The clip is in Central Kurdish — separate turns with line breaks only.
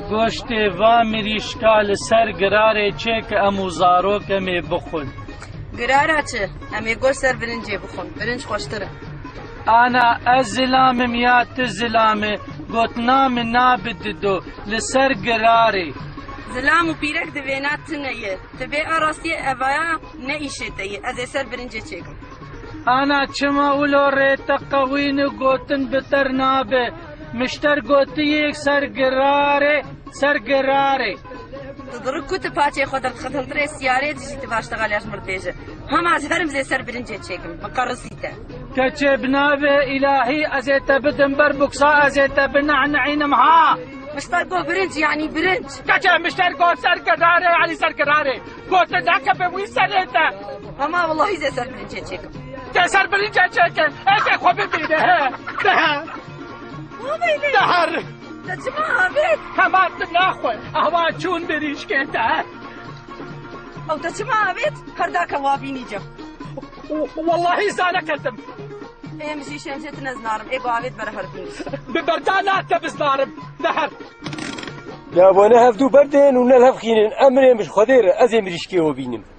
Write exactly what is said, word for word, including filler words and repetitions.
گۆشتێ وا مریشکا لەسەر گرارێ چێ کە ئەم و زارۆکەمێ بخۆن.
گرارە چ؟ ئەمێ گۆشت سەر برنجێ بخۆن، برنج خۆشترە.
ئانا ئەس زلامم یا ت زلامێ گوتنا من نابددۆ لەسەر گرارێ.
زلام و پیرەک دەوێنات تنەیە، دەبێ ئاڕاستیە ئەڤایە نەئیشێتەیە، ئەزێ سەر برنجێ چێکم.
ئانا چما ئولۆ ڕێتە قەوین و گوتن بتەر نابێ، مشتەر گوتیەک سەر گرارێ سەر گرارێ.
دڕک کوتە پاچێ خۆ دەخەتەنترێ سیارێ دژیتە باشتەغالیاش مردێژە. هەماز هەرم زێ سەر برنجێ چێکم، بەقەڕسیتە.
کەچێ بنابێ ئیلاهی ئەزێتە بدم بەر بوکسا ئەزێتە بنەعنەعینم ها.
مشتەر گۆ برنج یعنی برنج.
کەچێ مشتەر گۆ سەر گرارێ یعنی سەر گرارێ. گۆتە داکە بێ وی سەرێتە.
هەما وەڵاهی زێ سەر برنجێ چێکم.
تێ سەر برنجێ چێکن، ئێکێ خۆ ببینێ هێ. دەهە.
وابینێ.
دەهەر.
دەچما ئابێت.
هەمان ناخۆی ئەوا چوون بریشکێتە.
ئەو دەچما ئابێت هەرداکە وابینی جە.
واللهی زانەکەتم.
ئێمژی شێنجێت نەزنارم، ئێ باوێت بەرە هەربینی.
ببەردا ناتە بزنارم. دەهەر.
لابوانە هەفتوو بەردێن و نەل هەفخینن ئەمرێ مش خۆدێرە ئەزێ مریشکێوە بینم.